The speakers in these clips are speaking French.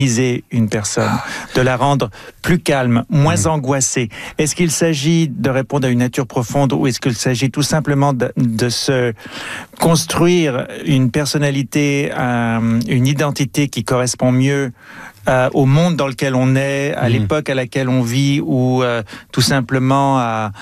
une personne, de la rendre plus calme, moins angoissée? Est-ce qu'il s'agit de répondre à une nature profonde ou est-ce qu'il s'agit tout simplement de se construire une personnalité, une identité qui correspond mieux au monde dans lequel on est, à l'époque à laquelle on vit, ou tout simplement à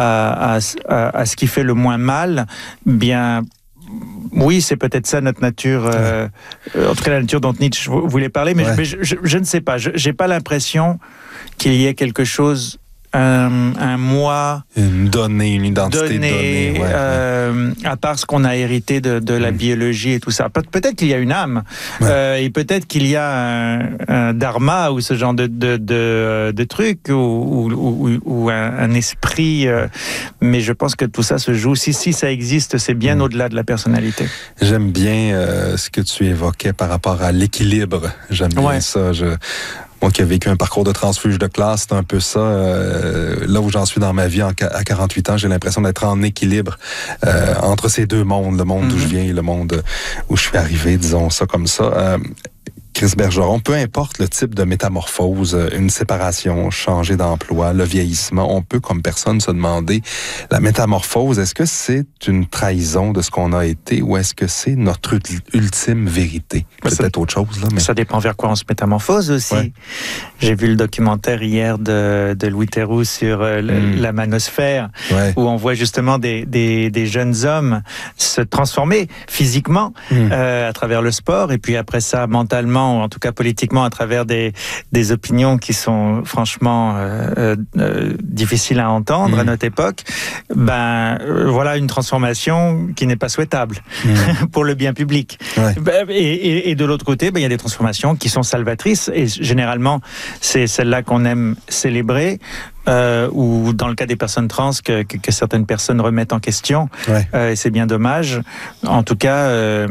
ce qui fait le moins mal? Bien, oui, c'est peut-être ça notre nature, en tout cas la nature dont Nietzsche voulait parler, mais je ne sais pas. Je n'ai pas l'impression qu'il y ait quelque chose, un moi... Une identité donnée. À part ce qu'on a hérité de la biologie et tout ça. Peut-être qu'il y a une âme, et peut-être qu'il y a un dharma ou ce genre de truc, ou un esprit, mais je pense que tout ça se joue. Si ça existe, c'est bien au-delà de la personnalité. J'aime bien ce que tu évoquais par rapport à l'équilibre. J'aime bien ça. Moi qui ai vécu un parcours de transfuge de classe, c'est un peu ça. Là où j'en suis dans ma vie à 48 ans, j'ai l'impression d'être en équilibre entre ces deux mondes, le monde d'où je viens et le monde où je suis arrivé, disons ça comme ça. Chris Bergeron, peu importe le type de métamorphose, une séparation, changer d'emploi, le vieillissement, on peut comme personne se demander, la métamorphose, est-ce que c'est une trahison de ce qu'on a été ou est-ce que c'est notre ultime vérité? C'est peut-être autre chose, là. Mais... Ça dépend vers quoi on se métamorphose aussi. Ouais. J'ai vu le documentaire hier de Louis Theroux sur la manosphère, où on voit justement des jeunes hommes se transformer physiquement à travers le sport et puis après ça mentalement, ou en tout cas politiquement, à travers des opinions qui sont franchement difficiles à entendre à notre époque. Voilà une transformation qui n'est pas souhaitable pour le bien public. Et de l'autre côté, il y a des transformations qui sont salvatrices et généralement c'est celle-là qu'on aime célébrer. Ou dans le cas des personnes trans que certaines personnes remettent en question, et c'est bien dommage. En tout cas,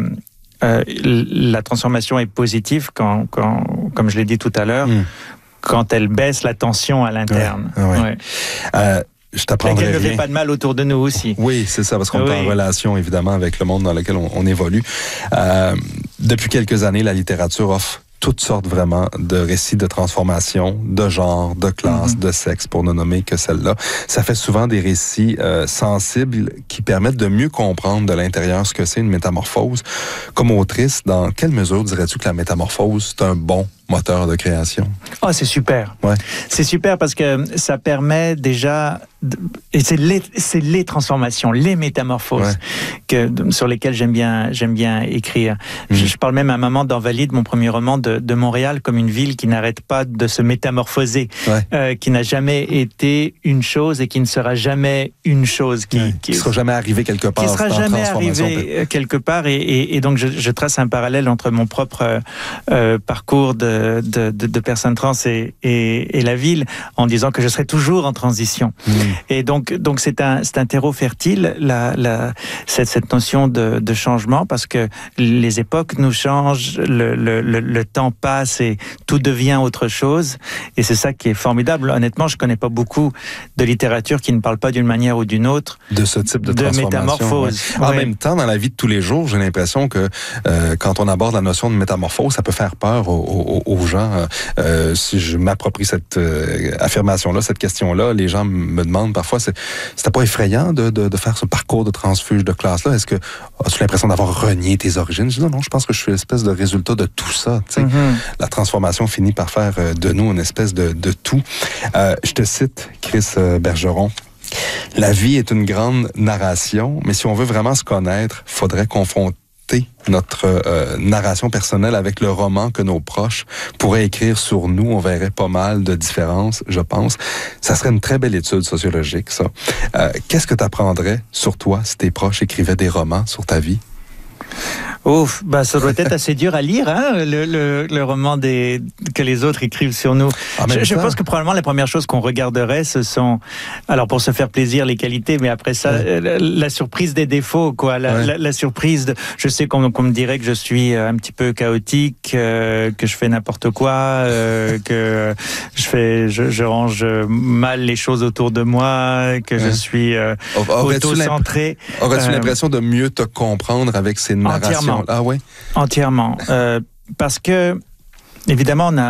la transformation est positive quand, comme je l'ai dit tout à l'heure, quand elle baisse la tension à l'interne. Je t'apprendrai rien. Qu'elle ne fait pas de mal autour de nous aussi. Oui, c'est ça, parce qu'on est en relation évidemment avec le monde dans lequel on évolue. Depuis quelques années, la littérature offre toutes sortes vraiment de récits de transformation, de genre, de classe, de sexe, pour ne nommer que celle-là. Ça fait souvent des récits sensibles qui permettent de mieux comprendre de l'intérieur ce que c'est une métamorphose. Comme autrice, dans quelle mesure dirais-tu que la métamorphose, c'est un bon moteur de création? Oh, c'est super. C'est super parce que ça permet déjà... Et c'est les transformations, les métamorphoses sur lesquelles j'aime bien écrire. Je parle même à un moment dans Valide, mon premier roman, de Montréal comme une ville qui n'arrête pas de se métamorphoser, qui n'a jamais été une chose et qui ne sera jamais une chose. Qui ne sera jamais arrivé quelque part. Qui ne sera jamais arrivé quelque part. Et donc je trace un parallèle entre mon propre parcours de personnes trans et la ville en disant que je serai toujours en transition. Et donc c'est un terreau fertile, cette notion de changement, parce que les époques nous changent, le temps passe et tout devient autre chose. Et c'est ça qui est formidable. Honnêtement, je connais pas beaucoup de littérature qui ne parle pas d'une manière ou d'une autre de ce type de métamorphose. En même temps, dans la vie de tous les jours, j'ai l'impression que quand on aborde la notion de métamorphose, ça peut faire peur aux gens. Si je m'approprie cette affirmation-là, cette question-là, les gens me demandent parfois, c'était pas effrayant de faire ce parcours de transfuge de classe-là? Est-ce que as-tu l'impression d'avoir renié tes origines? Je dis non, je pense que je suis l'espèce de résultat de tout ça. La transformation finit par faire de nous une espèce de tout. Je te cite, Chris Bergeron. La vie est une grande narration, mais si on veut vraiment se connaître, faudrait confronter notre narration personnelle avec le roman que nos proches pourraient écrire sur nous. On verrait pas mal de différences, je pense. Ça serait une très belle étude sociologique, ça. Qu'est-ce que tu apprendrais sur toi si tes proches écrivaient des romans sur ta vie? Ouf, ça doit être assez dur à lire, le roman que les autres écrivent sur nous. Je pense que probablement la première chose qu'on regarderait, ce sont, alors pour se faire plaisir, les qualités, mais après ça, la surprise des défauts, quoi. La surprise je sais qu'on me dirait que je suis un petit peu chaotique, que je fais n'importe quoi, que je range mal les choses autour de moi, que je suis auto-centré. Aurais-tu l'impression de mieux te comprendre avec ces narrations? Entièrement. Ah oui? Entièrement. Parce que Évidemment,